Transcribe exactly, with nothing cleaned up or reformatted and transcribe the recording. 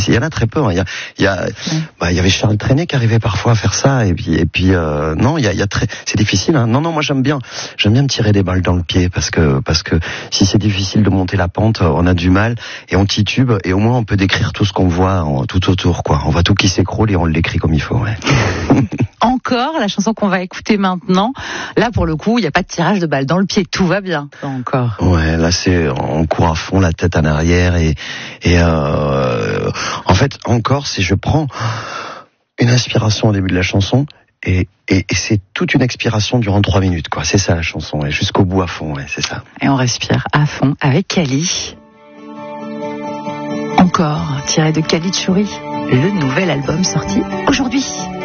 il y en a très peu. Hein. Il y a, il y a, ouais. bah, il y avait Charles Trenet qui arrivait parfois à faire ça, et puis, et puis, euh, non, il y a, il y a très, c'est difficile. Hein. Non, non, moi j'aime bien, j'aime bien me tirer des balles dans le pied parce que, parce que si c'est difficile de monter la pente, on a du mal et on titube, et au moins on peut décrire tout ce qu'on voit en, tout autour, quoi. On voit tout qui s'écroule et on l'écrit comme il faut. Ouais. Encore, la chanson qu'on va écouter maintenant. Là, pour le coup, il n'y a pas de tirage de balles dans le pied, tout va bien. Encore. Ouais, là c'est, on court à fond, la tête en arrière, et, et euh, en fait, encore, si je prends une inspiration au début de la chanson, et, et, et c'est toute une expiration durant trois minutes, quoi. C'est ça la chanson, et jusqu'au bout à fond, ouais, c'est ça. Et on respire à fond avec Kali. Encore, tiré de Kali Tchouri, le nouvel album sorti aujourd'hui.